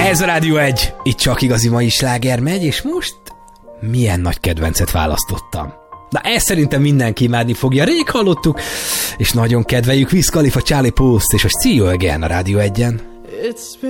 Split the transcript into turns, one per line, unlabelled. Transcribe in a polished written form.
Ez a Rádió 1, itt csak igazi mai sláger megy, és most milyen nagy kedvencet választottam. Na ezt szerintem mindenki imádni fogja, rég hallottuk, és nagyon kedveljük. Wiz Khalifa, Charlie Puth és a See You Again a Rádió 1-en.